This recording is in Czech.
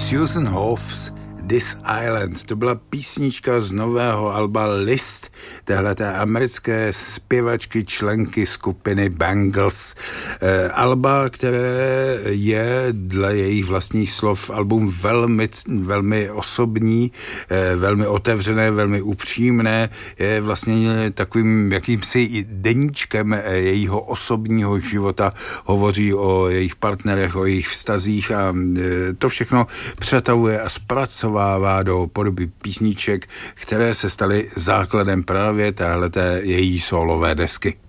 Susan Hoffs This Island, to byla písnička z nového alba List, téhleté americké zpěvačky, členky skupiny Bangles. Alba, které je dle jejich vlastních slov album velmi osobní, velmi otevřené, velmi upřímné, je vlastně takovým jakýmsi deníčkem jejího osobního života, hovoří o jejich partnerech, o jejich vztazích a to všechno přetavuje a zpracovává do podoby písniček, které se staly základem právě téhleté její solové desky.